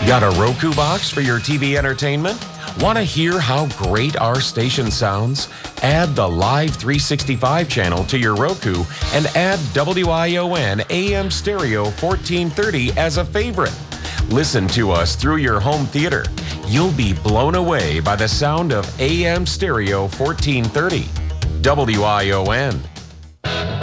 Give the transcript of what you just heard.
Got a Roku box for your TV entertainment? Want to hear how great our station sounds? Add the Live 365 channel to your Roku and add WION AM Stereo 1430 as a favorite. Listen to us through your home theater. You'll be blown away by the sound of AM Stereo 1430. WION.